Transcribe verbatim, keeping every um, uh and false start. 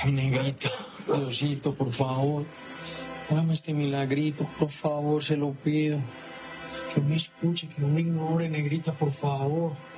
Negrita, Diosito, por favor, hágame este milagrito, por favor, se lo pido. Que me escuche, que no me ignore, Negrita, por favor.